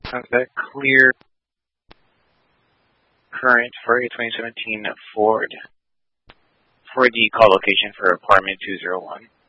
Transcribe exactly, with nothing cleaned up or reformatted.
Sounds that clear current for a twenty seventeen Ford for the call location for apartment two oh one.